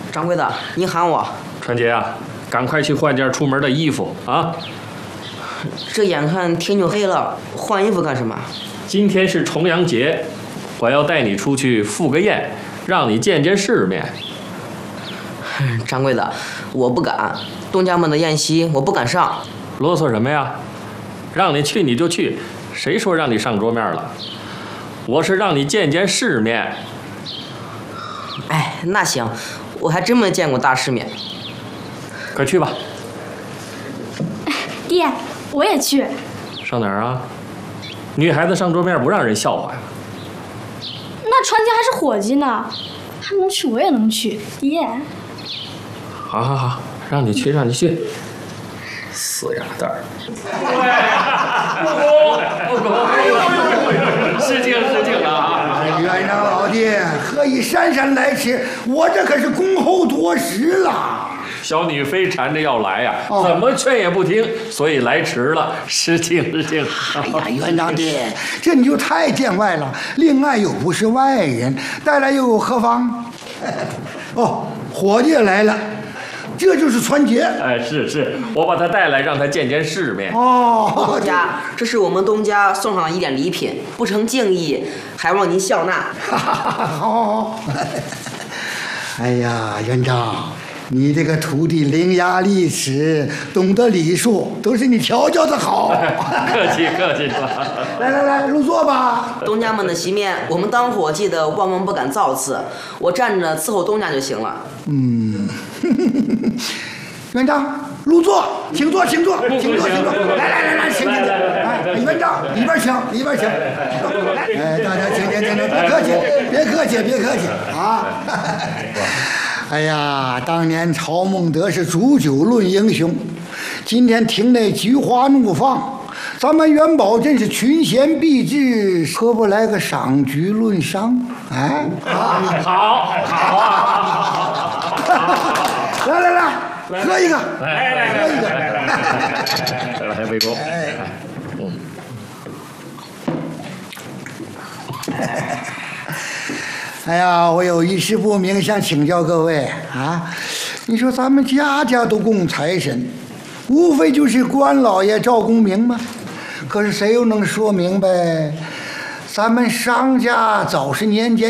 掌柜的，您喊我。 川姐啊，赶快去换件出门的衣服啊！ 这眼看天就黑了，换衣服干什么？ 今天是重阳节，我要带你出去赴个宴，让你见见世面。 掌柜的，我不敢，东家们的宴席我不敢上。 啰嗦什么呀？让你去你就去，谁说让你上桌面了？我是让你见见世面。 哎，那行，我还真没见过大世面。 快去吧。 爹，我也去。 上哪儿啊？女孩子上桌面不让人笑话呀。 那川家还是伙计呢，他能去我也能去。爹。 好好好，让你去让你去。死鸭蛋儿！失敬失敬了啊！ 院长老弟，何以姗姗来迟？我这可是恭候多时了。 小女非缠着要来呀，怎么劝也不听，所以来迟了。失敬失敬。 哎呀，院长爹，这你就太见外了。另外又不是外人，带来又何妨？哦，伙计来了。这就是传杰。 哎，是，我把他带来，让他见见世面。 哦， 东家，这是我们东家送上的一点礼品，不成敬意，还望您笑纳。 好。哎呀，院长，你这个徒弟伶牙俐齿，懂得礼数，都是你调教的好。 客气了。 来，入座吧。 东家们的席面，我们当伙计的万万不敢造次，我站着伺候东家就行了。 院长，入座，请坐。来，请。哎，院长，里边请。哎，大家请，别客气啊。哎呀，当年曹孟德是煮酒论英雄，今天庭内菊花怒放，咱们元宝真是群贤毕至，何不来个赏菊论赏？哎， 好。 来，喝一个， 来，杯锅。 哎呀，我有一事不明，想请教各位啊。你说咱们家家都供财神，无非就是关老爷赵公明嘛。可是谁又能说明白，咱们商家早是年间